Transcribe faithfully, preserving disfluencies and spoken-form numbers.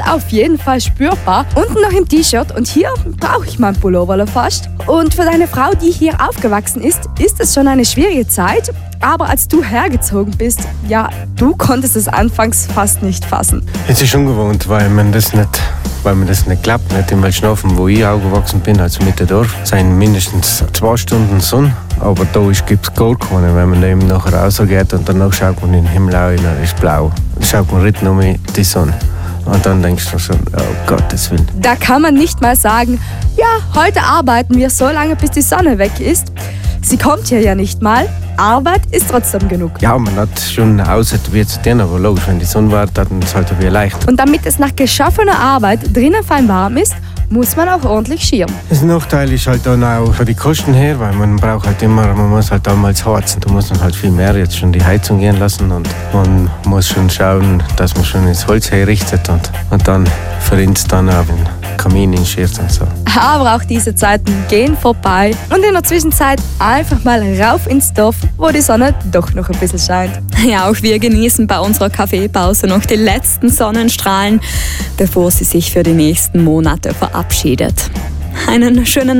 auf jeden Fall spürbar. Unten noch im T-Shirt und hier brauche ich mein Pullover fast. Und für deine Frau, die hier aufgewachsen ist, ist es schon eine schwierige Zeit. Aber als du hergezogen bist, ja, du konntest es anfangs fast nicht fassen. Es ist ungewohnt, weil man das nicht, weil man das nicht glaubt. Nicht in Welschnofen, wo ich aufgewachsen bin, also Mitte Dorf, sind mindestens zwei Stunden Sonne. Aber da gibt es Goldkorn, wenn man eben nachher rausgeht und danach schaut man in den Himmel rein, dann ist blau. Dann schaut man richtig um die Sonne. Und dann denkst du schon, oh Gottes Willen. Da kann man nicht mal sagen, ja, heute arbeiten wir so lange, bis die Sonne weg ist. Sie kommt hier ja nicht mal. Arbeit ist trotzdem genug. Ja, man hat schon außer wie zu tun, aber logisch, wenn die Sonne war, dann ist es halt wieder leicht. Und damit es nach geschaffener Arbeit drinnen fein warm ist, muss man auch ordentlich schirmen. Das Nachteil ist halt dann auch für die Kosten her, weil man braucht halt immer, man muss halt damals heizen. Da muss man halt viel mehr jetzt schon die Heizung gehen lassen und man muss schon schauen, dass man schon ins Holz herrichtet und, und dann verrinnt es dann auch den Kamin in Schirt und so. Aber auch diese Zeiten gehen vorbei und in der Zwischenzeit einfach mal rauf ins Dorf, wo die Sonne doch noch ein bisschen scheint. Ja, auch wir genießen bei unserer Kaffeepause noch die letzten Sonnenstrahlen, bevor sie sich für die nächsten Monate verabschiedet. Einen schönen